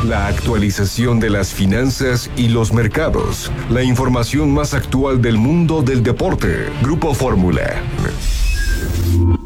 La actualización de las finanzas y los mercados. La información más actual del mundo del deporte. Grupo Fórmula.